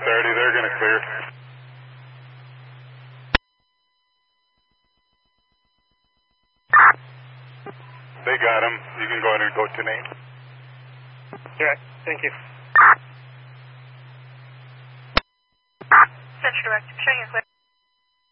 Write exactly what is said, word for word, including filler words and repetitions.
thirty, they're going to clear. They got him. You can go ahead and go to name. Yeah, thank you. Central Director, showing you clear.